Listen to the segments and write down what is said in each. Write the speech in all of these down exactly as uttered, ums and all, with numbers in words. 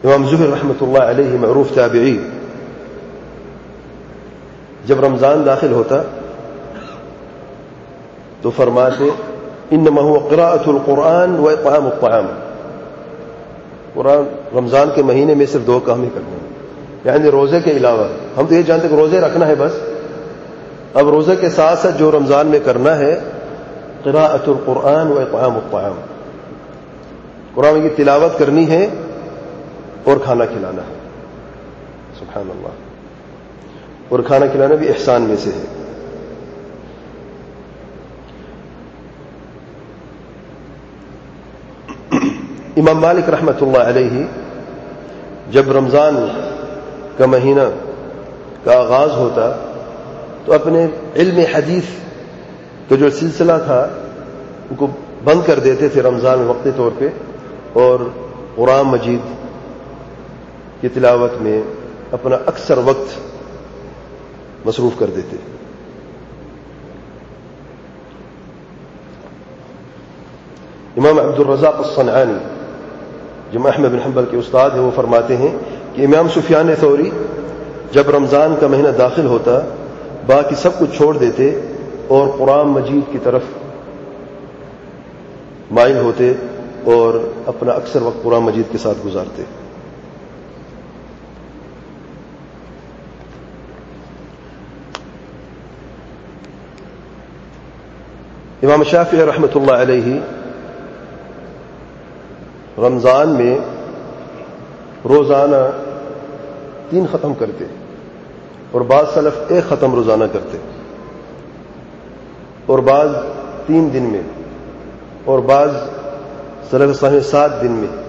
امام زہری رحمۃ اللہ علیہ معروف تابعی جب رمضان داخل ہوتا تو فرماتے انما هو قراءۃ القرآن و اطعام الطعام. قرآن رمضان کے مہینے میں صرف دو کام ہی کرنے ہیں، یعنی روزے کے علاوہ. ہم تو یہ جانتے کہ روزے رکھنا ہے بس، اب روزے کے ساتھ ساتھ جو رمضان میں کرنا ہے قراءۃ القرآن و اطعام الطعام، قرآن کی تلاوت کرنی ہے اور کھانا کھلانا ہے. سبحان اللہ. اور کھانا کھلانا بھی احسان میں سے ہے. امام مالک رحمۃ اللہ علیہ جب رمضان کا مہینہ کا آغاز ہوتا تو اپنے علم حدیث کا جو سلسلہ تھا ان کو بند کر دیتے تھے رمضان میں وقتی طور پہ، اور قرآن مجید کی تلاوت میں اپنا اکثر وقت مصروف کر دیتے. امام عبد الرزاق الصنعانی جو احمد بن حنبل کے استاد ہیں وہ فرماتے ہیں کہ امام سفیان ثوری جب رمضان کا مہینہ داخل ہوتا باقی سب کچھ چھوڑ دیتے اور قرآن مجید کی طرف مائل ہوتے اور اپنا اکثر وقت قرآن مجید کے ساتھ گزارتے. امام شافعی رحمۃ اللہ علیہ رمضان میں روزانہ تین ختم کرتے اور بعض سلف ایک ختم روزانہ کرتے، اور بعض تین دن میں، اور بعض سلف صالح سات دن میں.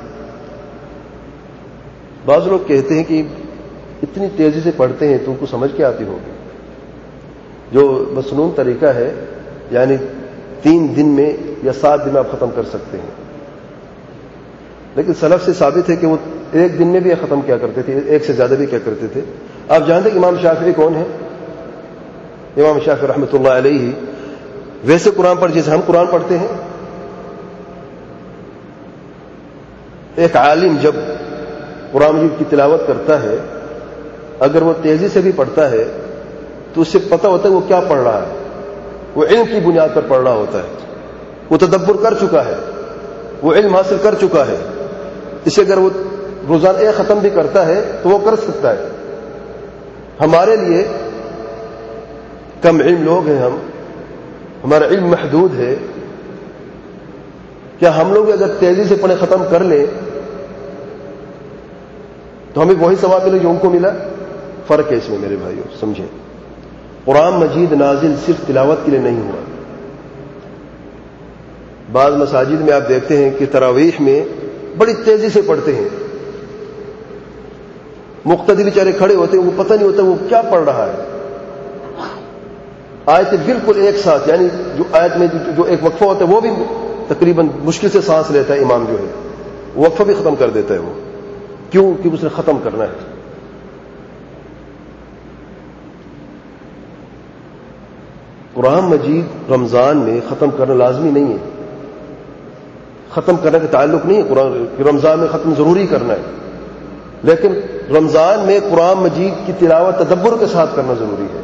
بعض لوگ کہتے ہیں کہ اتنی تیزی سے پڑھتے ہیں تم کو سمجھ کے آتی ہوگی. جو مسنون طریقہ ہے یعنی تین دن میں یا سات دن میں آپ ختم کر سکتے ہیں، لیکن سلف سے ثابت ہے کہ وہ ایک دن میں بھی ختم کیا کرتے تھے، ایک سے زیادہ بھی کیا کرتے تھے. آپ جانتے کہ امام شافعی کون ہے؟ امام شافعی رحمۃ اللہ علیہ ویسے قرآن پر جیسے ہم قرآن پڑھتے ہیں، ایک عالم جب قرآن مجید کی تلاوت کرتا ہے اگر وہ تیزی سے بھی پڑھتا ہے تو اس سے پتہ ہوتا ہے وہ کیا پڑھ رہا ہے. وہ علم کی بنیاد پر پڑھ رہا ہوتا ہے، وہ تدبر کر چکا ہے، وہ علم حاصل کر چکا ہے. اسے اگر وہ روزانہ ایک ختم بھی کرتا ہے تو وہ کر سکتا ہے. ہمارے لیے کم علم لوگ ہیں، ہم ہمارا علم محدود ہے. کیا ہم لوگ اگر تیزی سے پڑھے ختم کر لیں تو ہمیں وہی ثواب ملے جو ان کو ملا؟ فرق ہے اس میں میرے بھائیوں، سمجھیں. قرآن مجید نازل صرف تلاوت کے لیے نہیں ہوا. بعض مساجد میں آپ دیکھتے ہیں کہ تراویح میں بڑی تیزی سے پڑھتے ہیں، مقتدی بیچارے کھڑے ہوتے ہیں، وہ پتہ نہیں ہوتا وہ کیا پڑھ رہا ہے. آیتیں بالکل ایک ساتھ، یعنی جو آیت میں جو ایک وقفہ ہوتا ہے وہ بھی تقریباً مشکل سے سانس لیتا ہے امام، جو ہے وقفہ بھی ختم کر دیتا ہے. وہ کیوں؟ کہ اس نے ختم کرنا ہے. قرآن مجید رمضان میں ختم کرنا لازمی نہیں ہے، ختم کرنے کا تعلق نہیں ہے قرآن کہ رمضان میں ختم ضروری کرنا ہے، لیکن رمضان میں قرآن مجید کی تلاوت تدبر کے ساتھ کرنا ضروری ہے.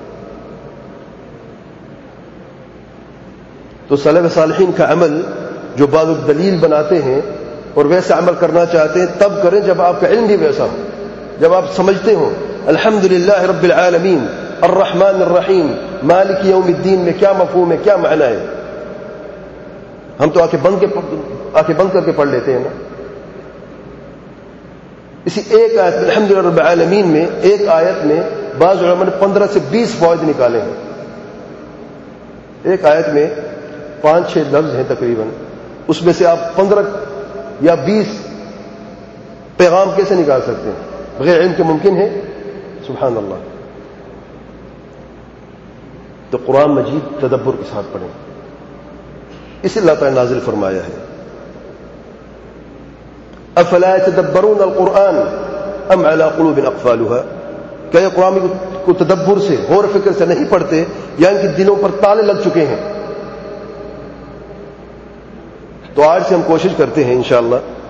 تو سلف صالحین کا عمل جو بعض دلیل بناتے ہیں اور ویسا عمل کرنا چاہتے ہیں تب کریں جب آپ کا علم بھی ویسا ہو، جب آپ سمجھتے ہو الحمدللہ رب العالمین الرحمن الرحیم مالک یوم الدین میں کیا مفہوم ہے، کیا معنی ہے. ہم تو آنکھیں بند کے آنکھیں بند کر کے پڑھ لیتے ہیں نا. اسی ایک آیت میں الحمدللہ رب العالمین میں ایک آیت میں بعض علماء نے پندرہ سے بیس فوائد نکالے ہیں. ایک آیت میں پانچ چھ لفظ ہیں تقریباً، اس میں سے آپ پندرہ یا بیس پیغام کیسے نکال سکتے ہیں؟ بغیر علم کے ممکن ہے؟ سبحان اللہ. تو قرآن مجید تدبر کے ساتھ پڑھیں، اس اللہ تعالی نازل فرمایا ہے افلا يتدبرون القرآن ام على قلوب اقفالها. کیا یہ قرآن کو تدبر سے غور و فکر سے نہیں پڑھتے یا ان کے دلوں پر تالے لگ چکے ہیں؟ تو آج سے ہم کوشش کرتے ہیں انشاءاللہ